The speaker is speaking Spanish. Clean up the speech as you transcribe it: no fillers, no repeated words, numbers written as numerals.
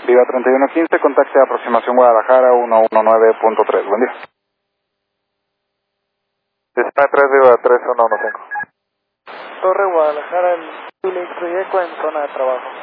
Viva 3115, contacte aproximación Guadalajara 119.3. Buen día. Dispatch 3 Viva 3115. Torre Guadalajara, el Philly Eco en zona de trabajo.